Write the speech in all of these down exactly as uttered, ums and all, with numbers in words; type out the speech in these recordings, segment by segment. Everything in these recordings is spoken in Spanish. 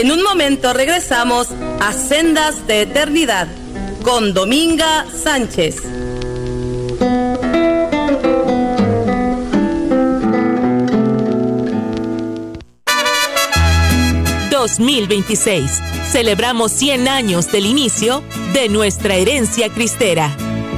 En un momento regresamos a Sendas de Eternidad con Dominga Sánchez. dos mil veintiséis. Celebramos cien años del inicio de nuestra herencia cristera.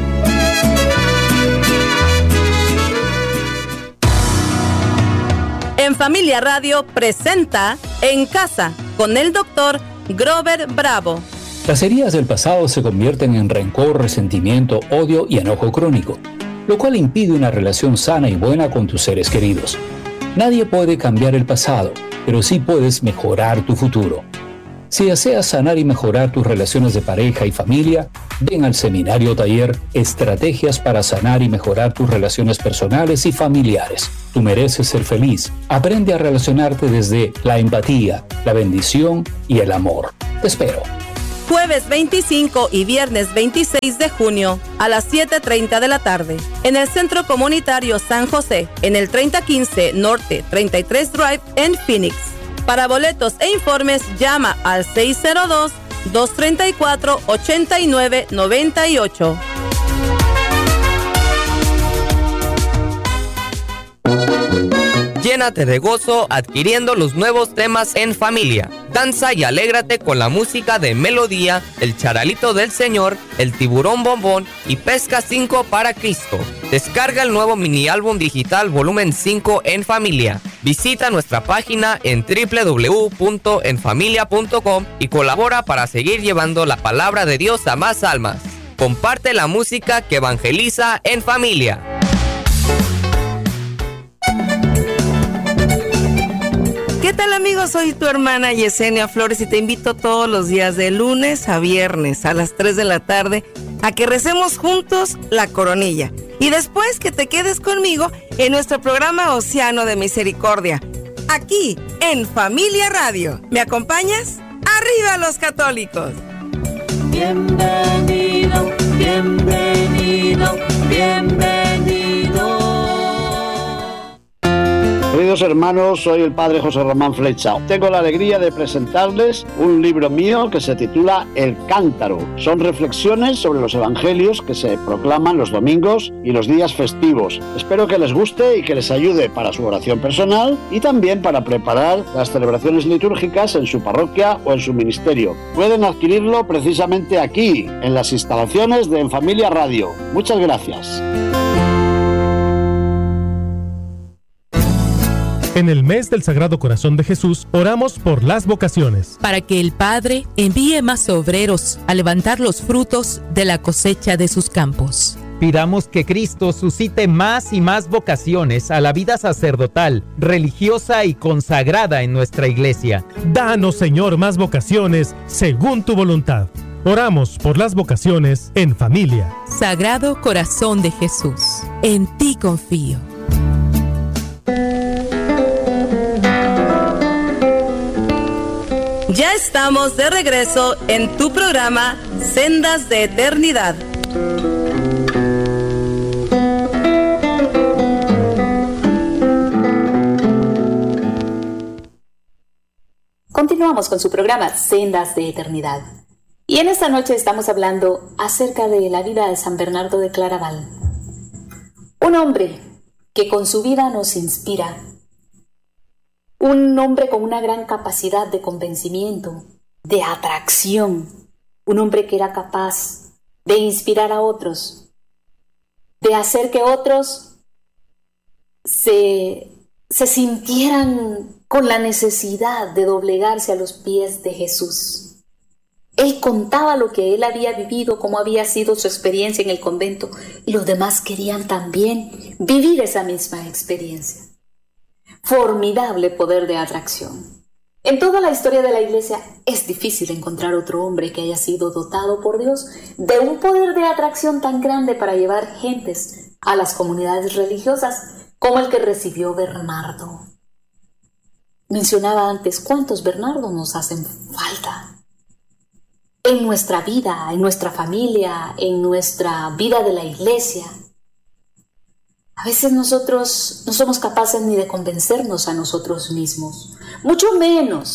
En Familia Radio presenta En Casa con el doctor Grover Bravo. Las heridas del pasado se convierten en rencor, resentimiento, odio y enojo crónico, lo cual impide una relación sana y buena con tus seres queridos. Nadie puede cambiar el pasado, pero sí puedes mejorar tu futuro. Si deseas sanar y mejorar tus relaciones de pareja y familia, ven al seminario taller Estrategias para sanar y mejorar tus relaciones personales y familiares. Tú mereces ser feliz. Aprende a relacionarte desde la empatía, la bendición y el amor. Te espero. Jueves veinticinco y viernes veintiséis de junio a las siete treinta de la tarde en el Centro Comunitario San José, en el treinta quince Norte treinta y tres Drive en Phoenix. Para boletos e informes llama al seis cero dos, dos tres cuatro, ocho nueve nueve ocho. Llénate de gozo adquiriendo los nuevos temas en familia. Danza y alégrate con la música de Melodía, El Charalito del Señor, El Tiburón Bombón y Pesca cinco para Cristo. Descarga el nuevo mini álbum digital volumen cinco en familia. Visita nuestra página en doble u doble u doble u punto en familia punto com y colabora para seguir llevando la palabra de Dios a más almas. Comparte la música que evangeliza en familia. ¿Qué tal, amigos? Soy tu hermana Yesenia Flores y te invito todos los días de lunes a viernes a las tres de la tarde a que recemos juntos la coronilla y después que te quedes conmigo en nuestro programa Océano de Misericordia, aquí en Familia Radio. ¿Me acompañas? ¡Arriba los católicos! Bienvenido, bienvenido, bienvenido. Queridos hermanos, soy el padre José Román Flecha. Tengo la alegría de presentarles un libro mío que se titula El Cántaro. Son reflexiones sobre los evangelios que se proclaman los domingos y los días festivos. Espero que les guste y que les ayude para su oración personal y también para preparar las celebraciones litúrgicas en su parroquia o en su ministerio. Pueden adquirirlo precisamente aquí, en las instalaciones de En Familia Radio. Muchas gracias. En el mes del Sagrado Corazón de Jesús, oramos por las vocaciones. Para que el Padre envíe más obreros a levantar los frutos de la cosecha de sus campos. Pidamos que Cristo suscite más y más vocaciones a la vida sacerdotal, religiosa y consagrada en nuestra iglesia. Danos, Señor, más vocaciones según tu voluntad. Oramos por las vocaciones en familia. Sagrado Corazón de Jesús, en ti confío. Ya estamos de regreso en tu programa Sendas de Eternidad. Continuamos con su programa Sendas de Eternidad. Y en esta noche estamos hablando acerca de la vida de San Bernardo de Claraval. Un hombre que con su vida nos inspira. Un hombre con una gran capacidad de convencimiento, de atracción. Un hombre que era capaz de inspirar a otros, de hacer que otros se, se sintieran con la necesidad de doblegarse a los pies de Jesús. Él contaba lo que él había vivido, cómo había sido su experiencia en el convento, y los demás querían también vivir esa misma experiencia. Formidable poder de atracción. En toda la historia de la Iglesia es difícil encontrar otro hombre que haya sido dotado por Dios de un poder de atracción tan grande para llevar gentes a las comunidades religiosas como el que recibió Bernardo. Mencionaba antes cuántos Bernardos nos hacen falta en nuestra vida, en nuestra familia, en nuestra vida de la Iglesia. A veces nosotros no somos capaces ni de convencernos a nosotros mismos, mucho menos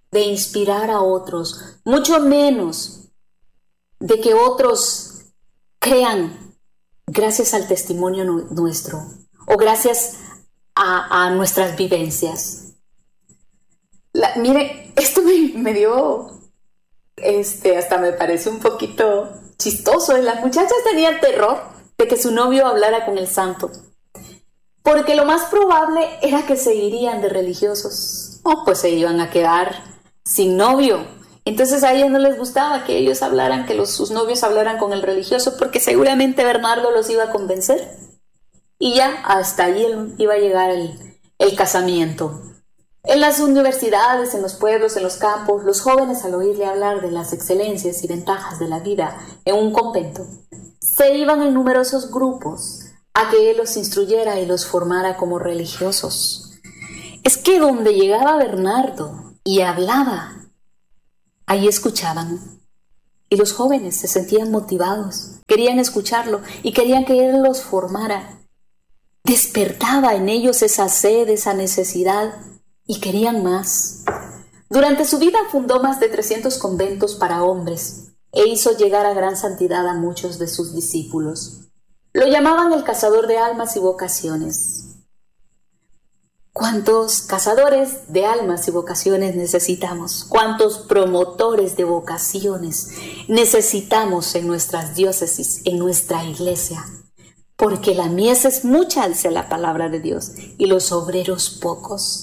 de inspirar a otros, mucho menos de que otros crean gracias al testimonio nuestro o gracias a, a nuestras vivencias. La, mire, esto me, me dio, este, hasta me parece un poquito chistoso. Las muchachas tenían terror de que su novio hablara con el santo, porque lo más probable era que se irían de religiosos, o pues se iban a quedar sin novio. Entonces a ellas no les gustaba que ellos hablaran, que los, sus novios hablaran con el religioso, porque seguramente Bernardo los iba a convencer. Y ya hasta allí iba a llegar el, el casamiento. En las universidades, en los pueblos, en los campos, los jóvenes, al oírle hablar de las excelencias y ventajas de la vida en un convento, se iban en numerosos grupos a que él los instruyera y los formara como religiosos. Es que donde llegaba Bernardo y hablaba, ahí escuchaban. Y los jóvenes se sentían motivados, querían escucharlo y querían que él los formara. Despertaba en ellos esa sed, esa necesidad, y querían más. Durante su vida fundó más de trescientos conventos para hombres e hizo llegar a gran santidad a muchos de sus discípulos. Lo llamaban el cazador de almas y vocaciones. ¿Cuántos cazadores de almas y vocaciones necesitamos? ¿Cuántos promotores de vocaciones necesitamos en nuestras diócesis, en nuestra iglesia? Porque la mies es mucha, dice la palabra de Dios, y los obreros pocos.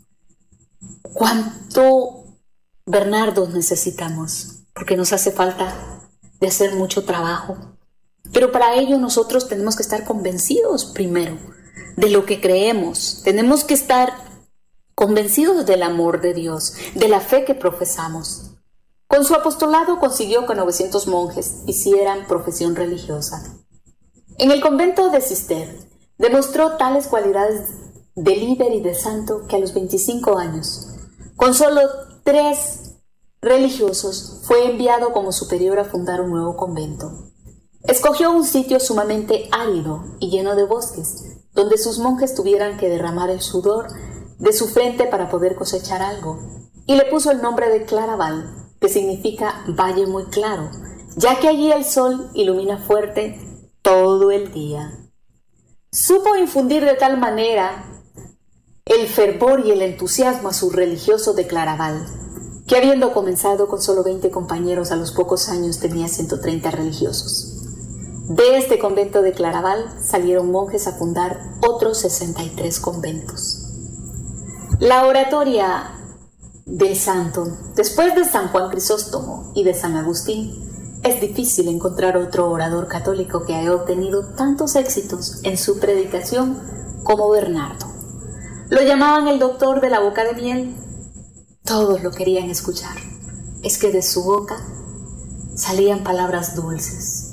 ¿Cuánto Bernardo necesitamos? Porque nos hace falta de hacer mucho trabajo. Pero para ello nosotros tenemos que estar convencidos primero de lo que creemos. Tenemos que estar convencidos del amor de Dios, de la fe que profesamos. Con su apostolado consiguió que novecientos monjes hicieran profesión religiosa. En el convento de Cister demostró tales cualidades de líder y de santo que a los veinticinco años, con solo tres religiosos, fue enviado como superior a fundar un nuevo convento. Escogió un sitio sumamente árido y lleno de bosques, donde sus monjes tuvieran que derramar el sudor de su frente para poder cosechar algo, y le puso el nombre de Claraval, que significa valle muy claro, ya que allí el sol ilumina fuerte todo el día. Supo infundir de tal manera el fervor y el entusiasmo a su religioso de Claraval, que habiendo comenzado con solo veinte compañeros, a los pocos años tenía ciento treinta religiosos. De este convento de Claraval salieron monjes a fundar otros sesenta y tres conventos. La oratoria del santo, después de San Juan Crisóstomo y de San Agustín, es difícil encontrar otro orador católico que haya obtenido tantos éxitos en su predicación como Bernardo. Lo llamaban el doctor de la boca de miel. Todos lo querían escuchar. Es que de su boca salían palabras dulces.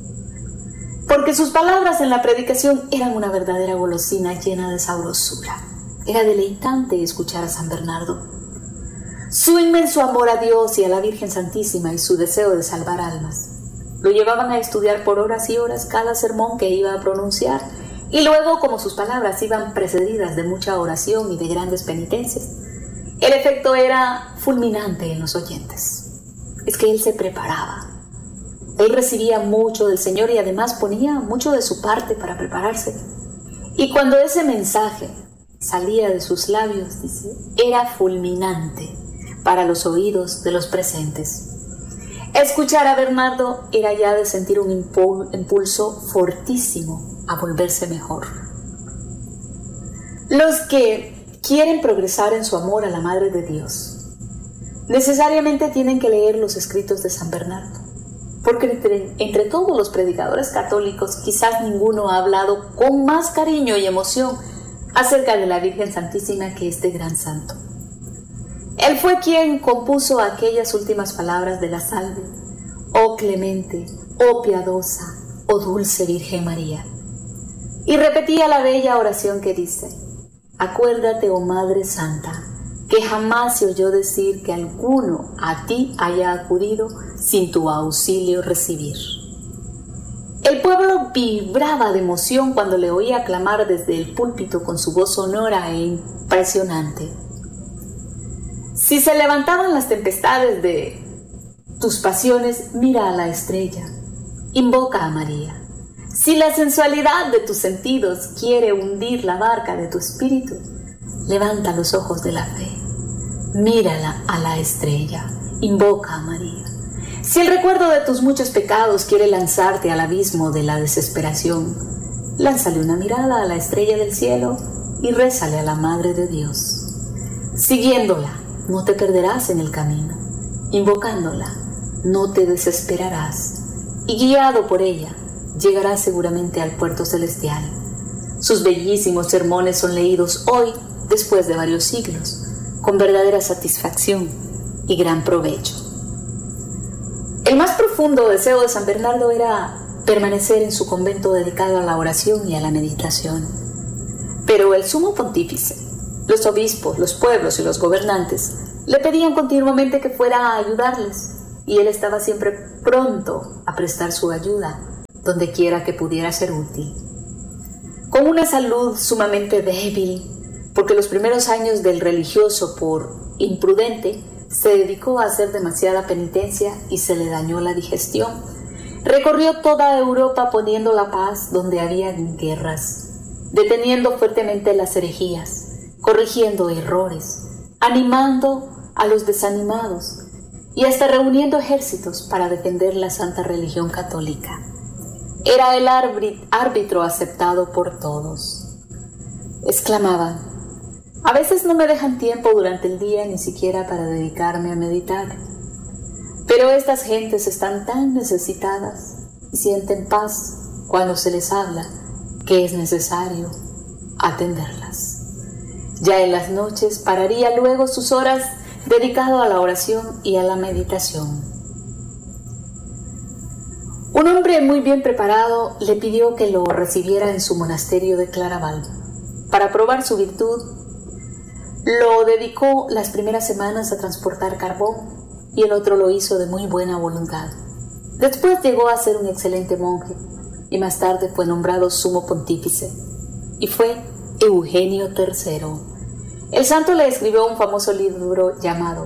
Porque sus palabras en la predicación eran una verdadera golosina llena de sabrosura. Era deleitante escuchar a San Bernardo. Su inmenso amor a Dios y a la Virgen Santísima y su deseo de salvar almas lo llevaban a estudiar por horas y horas cada sermón que iba a pronunciar, y luego, como sus palabras iban precedidas de mucha oración y de grandes penitencias, el efecto era fulminante en los oyentes. Es que él se preparaba. Él recibía mucho del Señor y además ponía mucho de su parte para prepararse. Y cuando ese mensaje salía de sus labios, dice, era fulminante para los oídos de los presentes. Escuchar a Bernardo era ya de sentir un impulso fortísimo a volverse mejor. Los que quieren progresar en su amor a la Madre de Dios necesariamente tienen que leer los escritos de San Bernardo, porque entre, entre todos los predicadores católicos quizás ninguno ha hablado con más cariño y emoción acerca de la Virgen Santísima que este gran santo. Él fue quien compuso aquellas últimas palabras de la salve: oh clemente, oh piadosa, oh dulce Virgen María. Y repetía la bella oración que dice: acuérdate, oh Madre Santa, que jamás se oyó decir que alguno a ti haya acudido sin tu auxilio recibir. El pueblo vibraba de emoción cuando le oía clamar desde el púlpito con su voz sonora e impresionante: Si se levantaban las tempestades de tus pasiones, mira a la estrella, invoca a María. Si la sensualidad de tus sentidos quiere hundir la barca de tu espíritu, levanta los ojos de la fe, mírala a la estrella, invoca a María. Si el recuerdo de tus muchos pecados quiere lanzarte al abismo de la desesperación, lánzale una mirada a la estrella del cielo y rézale a la Madre de Dios. Siguiéndola, no te perderás en el camino. Invocándola, no te desesperarás. Y guiado por ella, llegarás seguramente al puerto celestial. Sus bellísimos sermones son leídos hoy, después de varios siglos, con verdadera satisfacción y gran provecho. El más profundo deseo de San Bernardo era permanecer en su convento dedicado a la oración y a la meditación. Pero el sumo pontífice, los obispos, los pueblos y los gobernantes le pedían continuamente que fuera a ayudarles, y él estaba siempre pronto a prestar su ayuda donde quiera que pudiera ser útil. Con una salud sumamente débil, porque los primeros años del religioso, por imprudente, se dedicó a hacer demasiada penitencia y se le dañó la digestión, recorrió toda Europa poniendo la paz donde había guerras, deteniendo fuertemente las herejías, corrigiendo errores, animando a los desanimados y hasta reuniendo ejércitos para defender la santa religión católica. Era el árbitro aceptado por todos. Exclamaba: a veces no me dejan tiempo durante el día ni siquiera para dedicarme a meditar, pero estas gentes están tan necesitadas y sienten paz cuando se les habla que es necesario atenderlas. Ya en las noches pararía luego sus horas dedicado a la oración y a la meditación. Un hombre muy bien preparado le pidió que lo recibiera en su monasterio de Claraval. Para probar su virtud, lo dedicó las primeras semanas a transportar carbón y el otro lo hizo de muy buena voluntad. Después llegó a ser un excelente monje y más tarde fue nombrado sumo pontífice y fue Eugenio tercero. El santo le escribió un famoso libro llamado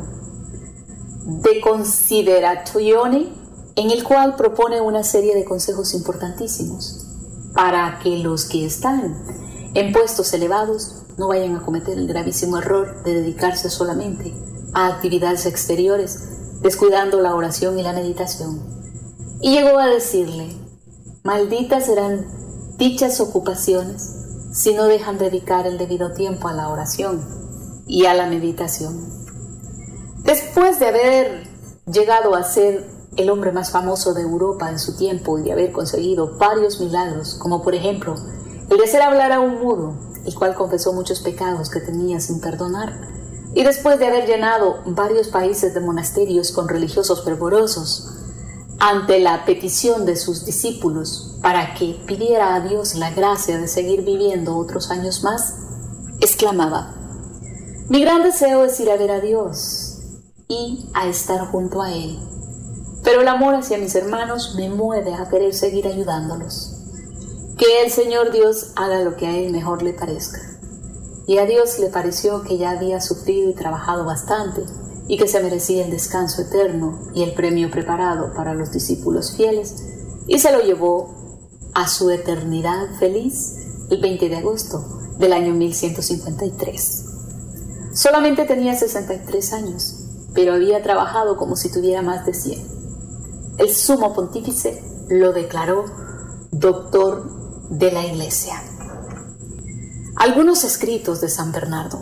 De Consideratione, en el cual propone una serie de consejos importantísimos para que los que están en puestos elevados no vayan a cometer el gravísimo error de dedicarse solamente a actividades exteriores, descuidando la oración y la meditación. Y llegó a decirle: malditas serán dichas ocupaciones si no dejan dedicar el debido tiempo a la oración y a la meditación. Después de haber llegado a ser el hombre más famoso de Europa en su tiempo y de haber conseguido varios milagros, como por ejemplo el de hacer hablar a un mudo, el cual confesó muchos pecados que tenía sin perdonar, y después de haber llenado varios países de monasterios con religiosos fervorosos, ante la petición de sus discípulos para que pidiera a Dios la gracia de seguir viviendo otros años más, exclamaba: mi gran deseo es ir a ver a Dios y a estar junto a Él, pero el amor hacia mis hermanos me mueve a querer seguir ayudándolos. Que el Señor Dios haga lo que a Él mejor le parezca. Y a Dios le pareció que ya había sufrido y trabajado bastante y que se merecía el descanso eterno y el premio preparado para los discípulos fieles, y se lo llevó a su eternidad feliz el veinte de agosto del año mil ciento cincuenta y tres. Solamente tenía sesenta y tres años, pero había trabajado como si tuviera más de cien. El sumo pontífice lo declaró doctor de la Iglesia. Algunos escritos de San Bernardo.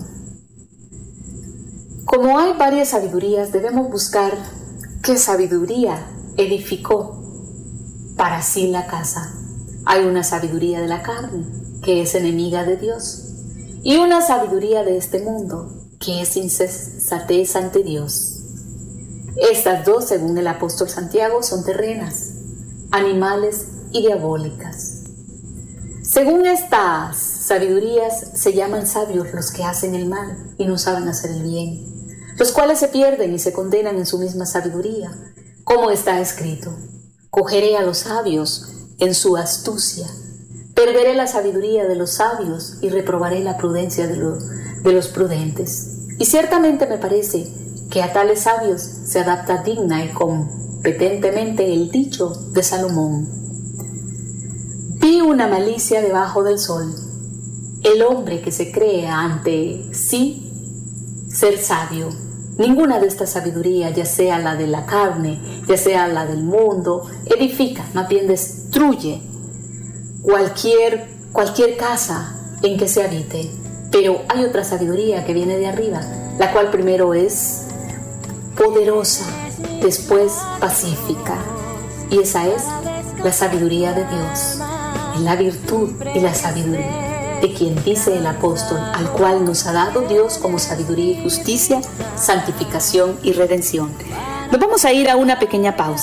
Como hay varias sabidurías, debemos buscar qué sabiduría edificó para sí la casa. Hay una sabiduría de la carne, que es enemiga de Dios, y una sabiduría de este mundo, que es insensatez ante Dios. Estas dos, según el apóstol Santiago, son terrenas, animales y diabólicas. Según estas sabidurías, se llaman sabios los que hacen el mal y no saben hacer el bien, los cuales se pierden y se condenan en su misma sabiduría, como está escrito: cogeré a los sabios en su astucia, perderé la sabiduría de los sabios y reprobaré la prudencia de, lo, de los prudentes. Y ciertamente me parece que a tales sabios se adapta digna y competentemente el dicho de Salomón. Vi una malicia debajo del sol, el hombre que se cree ante sí ser sabio. Ninguna de estas sabidurías, ya sea la de la carne, ya sea la del mundo, edifica, más bien destruye cualquier, cualquier casa en que se habite. Pero hay otra sabiduría que viene de arriba, la cual primero es poderosa, después pacífica. Y esa es la sabiduría de Dios, la virtud y la sabiduría de quien dice el apóstol, al cual nos ha dado Dios como sabiduría y justicia, santificación y redención. Nos vamos a ir a una pequeña pausa.